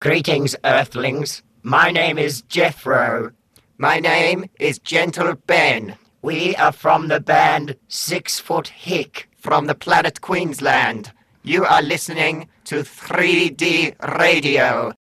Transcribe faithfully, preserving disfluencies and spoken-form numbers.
Greetings, Earthlings. My name is Jethro. My name is Gentle Ben. We are from the band Six Foot Hick from the planet Queensland. You are listening to three D Radio.